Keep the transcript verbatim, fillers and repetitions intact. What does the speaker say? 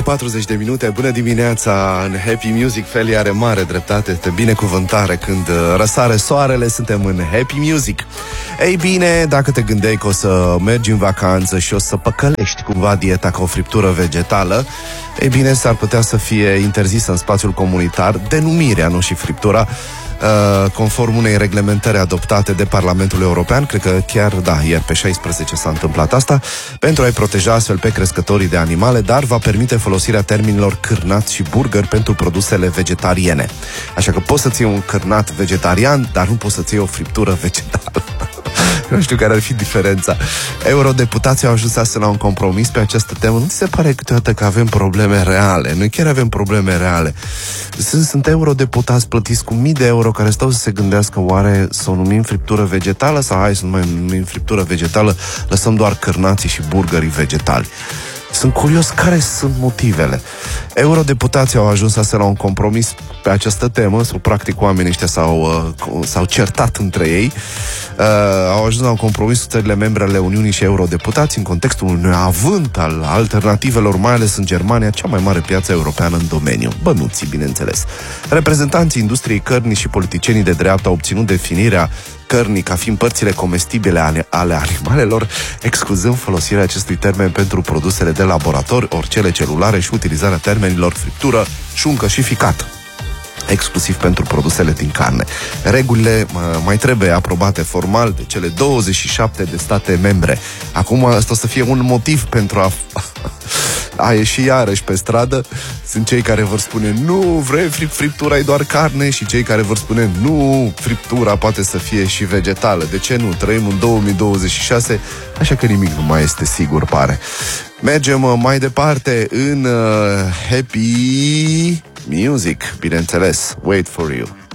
și patruzeci de minute, bună dimineața. În Happy Music, Feli are mare dreptate, este binecuvântare când răsare soarele, suntem în Happy Music. Ei bine, dacă te gândeai că o să mergi în vacanță și o să păcălești cumva dieta ca o friptură vegetală, ei bine, s-ar putea să fie interzisă în spațiul comunitar denumirea, nu și friptura, conform unei reglementări adoptate de Parlamentul European. Cred că chiar, da, ieri pe șaisprezece s-a întâmplat asta, pentru a-i proteja astfel pe crescătorii de animale, dar va permite folosirea termenilor cârnat și burger pentru produsele vegetariene. Așa că poți să-ți iei un cârnat vegetarian, dar nu poți să-ți iei o friptură vegetală. Nu știu care ar fi diferența. Eurodeputații au ajuns astăzi la un compromis pe această temă. Nu ți se pare câteodată că avem probleme reale? Noi chiar avem probleme reale. Sunt, sunt eurodeputați plătiți cu mii de euro care stau să se gândească, oare să o numim friptură vegetală sau hai să nu mai numim friptură vegetală, lăsăm doar cârnații și burgerii vegetali. Sunt curios care sunt motivele. Eurodeputații au ajuns astăzi la un compromis pe această temă, sau practic oamenii ăștia s-au, uh, s-au certat între ei. Uh, au ajuns la un compromis cu țările membre ale Uniunii și eurodeputații în contextul unui avânt al alternativelor, mai ales în Germania, cea mai mare piață europeană în domeniu. Bănuții, bineînțeles. Reprezentanții industriei cărnii și politicienii de dreapta au obținut definirea cărnii ca fiind părțile comestibile ale, ale animalelor, excluzând folosirea acestui termen pentru produsele de laborator, ori cele celulare, și utilizarea termenilor friptură, șuncă și ficat, exclusiv pentru produsele din carne. Regulile mai trebuie aprobate formal de cele douăzeci și șapte de state membre. Acum asta o să fie un motiv pentru a a ieși iarăși pe stradă. Sunt cei care vor spune nu, vrei friptura e doar carne, și cei care vor spune nu, friptura poate să fie și vegetală. De ce nu? Trăim în două mii douăzeci și șase, așa că nimic nu mai este sigur, pare. Mergem mai departe în uh, Happy Music, bineînțeles. Wait for you.